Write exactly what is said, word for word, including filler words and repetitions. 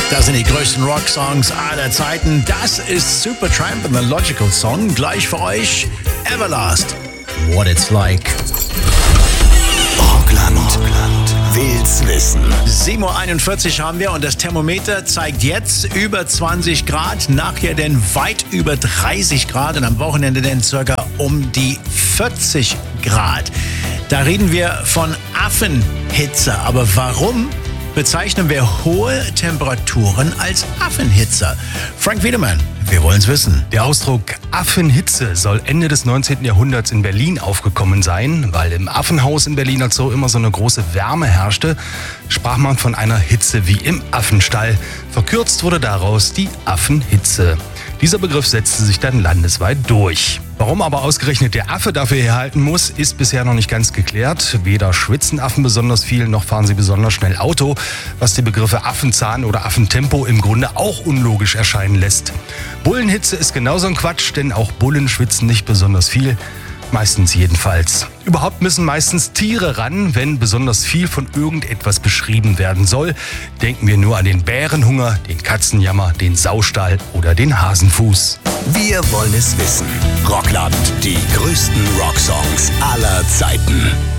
Das sind die größten Rocksongs aller Zeiten. Das ist Supertramp and the Logical Song. Gleich für euch Everlast. What It's Like. Rockland will's wissen. sieben Uhr einundvierzig haben wir und das Thermometer zeigt jetzt über zwanzig Grad, nachher denn weit über dreißig Grad und am Wochenende dann circa um die vierzig Grad. Da reden wir von Affenhitze. Aber warum bezeichnen wir hohe Temperaturen als Affenhitze? Frank Wiedemann, wir wollen's wissen. Der Ausdruck Affenhitze soll Ende des neunzehnten Jahrhunderts in Berlin aufgekommen sein. Weil im Affenhaus in Berliner Zoo immer so eine große Wärme herrschte, sprach man von einer Hitze wie im Affenstall. Verkürzt wurde daraus die Affenhitze. Dieser Begriff setzte sich dann landesweit durch. Warum aber ausgerechnet der Affe dafür herhalten muss, ist bisher noch nicht ganz geklärt. Weder schwitzen Affen besonders viel, noch fahren sie besonders schnell Auto, was die Begriffe Affenzahn oder Affentempo im Grunde auch unlogisch erscheinen lässt. Bullenhitze ist genauso ein Quatsch, denn auch Bullen schwitzen nicht besonders viel. Meistens jedenfalls. Überhaupt müssen meistens Tiere ran, wenn besonders viel von irgendetwas beschrieben werden soll. Denken wir nur an den Bärenhunger, den Katzenjammer, den Saustall oder den Hasenfuß. Wir wollen es wissen. Rockland, die größten Rocksongs aller Zeiten.